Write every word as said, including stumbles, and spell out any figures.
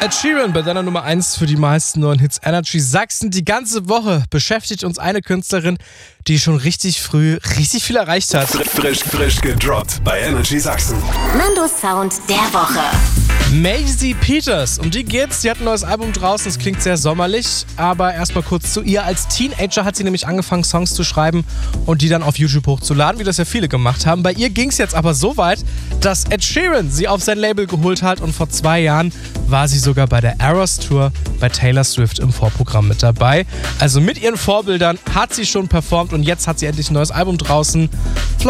Ed Sheeran bei deiner Nummer eins für die meisten neuen Hits Energy Sachsen. Die ganze Woche beschäftigt uns eine Künstlerin, die schon richtig früh richtig viel erreicht hat. Frisch, frisch gedroppt bei Energy Sachsen. Nandos Sound der Woche. Maisie Peters, um die geht's. Sie hat ein neues Album draußen, es klingt sehr sommerlich. Aber erstmal kurz zu ihr. Als Teenager hat sie nämlich angefangen, Songs zu schreiben und die dann auf YouTube hochzuladen, wie das ja viele gemacht haben. Bei ihr ging's jetzt aber so weit, dass Ed Sheeran sie auf sein Label geholt hat und vor zwei Jahren war sie sogar bei der Eras Tour bei Taylor Swift im Vorprogramm mit dabei. Also mit ihren Vorbildern hat sie schon performt und jetzt hat sie endlich ein neues Album draußen.